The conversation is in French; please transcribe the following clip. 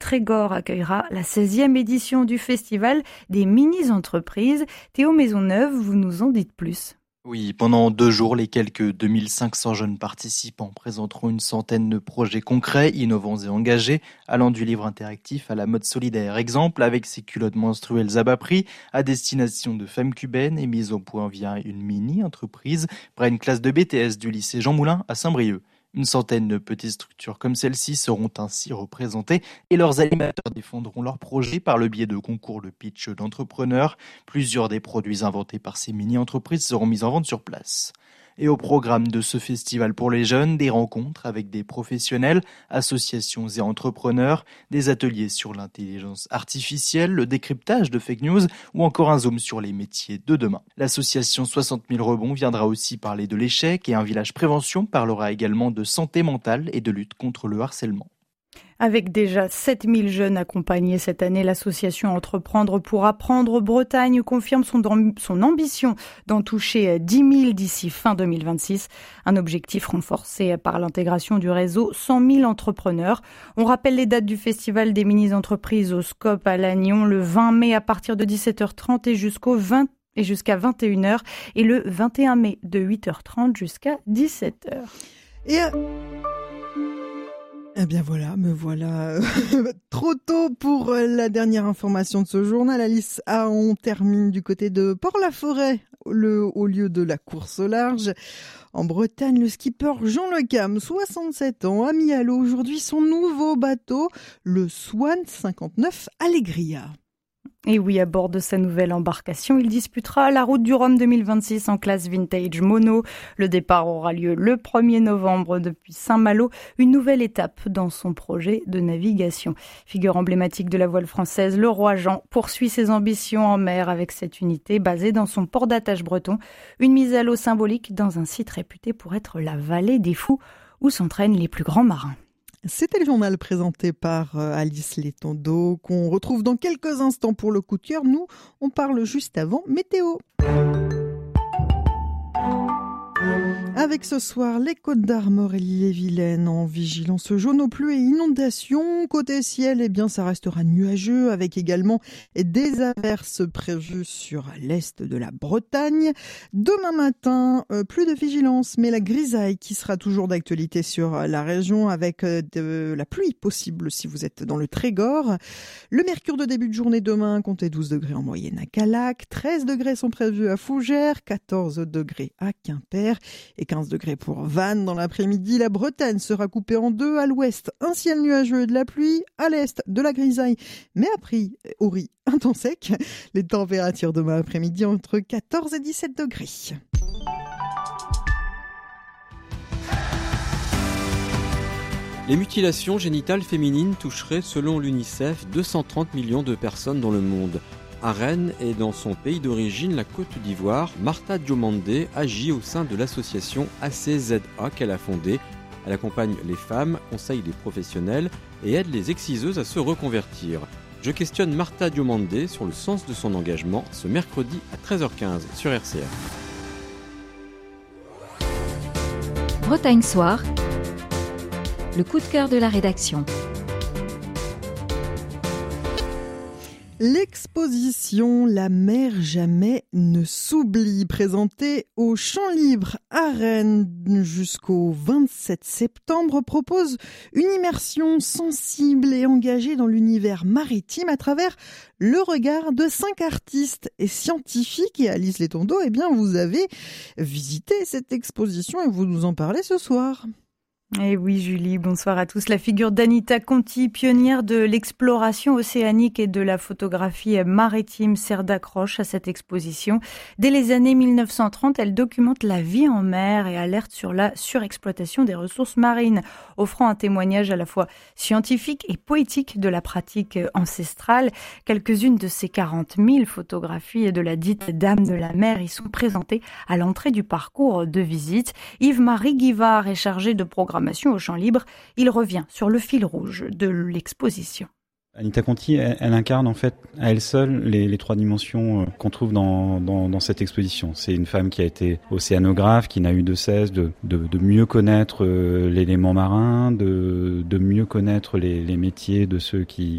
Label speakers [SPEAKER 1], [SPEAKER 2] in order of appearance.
[SPEAKER 1] Trégor accueillera la 16e édition du festival des mini-entreprises. Théo Maisonneuve, vous nous en dites plus.
[SPEAKER 2] Oui, pendant 2 jours, les quelques 2500 jeunes participants présenteront une centaine de projets concrets, innovants et engagés, allant du livre interactif à la mode solidaire. Exemple, avec ses culottes menstruelles à bas prix, à destination de femmes cubaines et mise au point via une mini-entreprise, près une classe de BTS du lycée Jean Moulin à Saint-Brieuc. Une centaine de petites structures comme celle-ci seront ainsi représentées et leurs animateurs défendront leurs projets par le biais de concours de pitch d'entrepreneurs. Plusieurs des produits inventés par ces mini-entreprises seront mis en vente sur place. Et au programme de ce festival pour les jeunes, des rencontres avec des professionnels, associations et entrepreneurs, des ateliers sur l'intelligence artificielle, le décryptage de fake news ou encore un zoom sur les métiers de demain. L'association 60 000 rebonds viendra aussi parler de l'échec et un village prévention parlera également de santé mentale et de lutte contre le harcèlement.
[SPEAKER 1] Avec déjà 7000 jeunes accompagnés cette année, l'association Entreprendre pour apprendre Bretagne confirme son ambition d'en toucher 10 000 d'ici fin 2026. Un objectif renforcé par l'intégration du réseau 100 000 entrepreneurs. On rappelle les dates du festival des mini-entreprises au Scope à Lannion le 20 mai à partir de 17h30 et jusqu'à 21h et le 21 mai de 8h30 jusqu'à 17h.
[SPEAKER 3] Eh bien voilà, me voilà trop tôt pour la dernière information de ce journal. Alice, on termine du côté de Port-la-Forêt, au lieu de la course au large. En Bretagne, le skipper Jean Le Cam, 67 ans, a mis à l'eau aujourd'hui son nouveau bateau, le Swan 59 Allegria.
[SPEAKER 1] Et oui, à bord de sa nouvelle embarcation, il disputera la route du Rhum 2026 en classe vintage mono. Le départ aura lieu le 1er novembre depuis Saint-Malo, une nouvelle étape dans son projet de navigation. Figure emblématique de la voile française, le roi Jean poursuit ses ambitions en mer avec cette unité basée dans son port d'attache breton. Une mise à l'eau symbolique dans un site réputé pour être la vallée des fous où s'entraînent les plus grands marins.
[SPEAKER 3] C'était le journal présenté par Alice Letondo, qu'on retrouve dans quelques instants pour le coup de cœur. Nous, on parle juste avant météo. Avec ce soir, les Côtes-d'Armor et l'Ille-et-Vilaine en vigilance jaune aux pluies et inondations. Côté ciel, ça restera nuageux avec également des averses prévues sur l'est de la Bretagne. Demain matin, plus de vigilance, mais la grisaille qui sera toujours d'actualité sur la région avec de la pluie possible si vous êtes dans le Trégor. Le mercure de début de journée demain, comptez 12 degrés en moyenne à Callac, 13 degrés sont prévus à Fougères, 14 degrés à Quimper et 15 degrés pour Vannes. Dans l'après-midi, la Bretagne sera coupée en deux. À l'ouest, un ciel nuageux et de la pluie. À l'est, de la grisaille, mais un temps sec. Les températures demain après-midi entre 14 et 17 degrés.
[SPEAKER 4] Les mutilations génitales féminines toucheraient, selon l'UNICEF, 230 millions de personnes dans le monde. À Rennes et dans son pays d'origine, la Côte d'Ivoire, Martha Diomandé agit au sein de l'association ACZA qu'elle a fondée. Elle accompagne les femmes, conseille les professionnels et aide les exciseuses à se reconvertir. Je questionne Martha Diomandé sur le sens de son engagement ce mercredi à 13h15 sur RCR.
[SPEAKER 5] Bretagne Soir, le coup de cœur de la rédaction.
[SPEAKER 3] L'exposition La mer jamais ne s'oublie, présentée au Champ Libre à Rennes jusqu'au 27 septembre, propose une immersion sensible et engagée dans l'univers maritime à travers le regard de 5 artistes et scientifiques. Et Alice Letondo, vous avez visité cette exposition et vous nous en parlez ce soir.
[SPEAKER 1] Eh oui Julie, bonsoir à tous. La figure d'Anita Conti, pionnière de l'exploration océanique et de la photographie maritime, sert d'accroche à cette exposition. Dès les années 1930, elle documente la vie en mer et alerte sur la surexploitation des ressources marines, offrant un témoignage à la fois scientifique et poétique de la pratique ancestrale. Quelques-unes de ces 40 000 photographies de la dite Dame de la mer y sont présentées à l'entrée du parcours de visite. Yves-Marie Guivard est chargé de programmation au Champ Libre. Il revient sur le fil rouge de l'exposition.
[SPEAKER 6] Anita Conti, elle incarne en fait à elle seule les 3 dimensions qu'on trouve dans cette exposition. C'est une femme qui a été océanographe, qui n'a eu de cesse de mieux connaître l'élément marin, de mieux connaître les métiers de ceux qui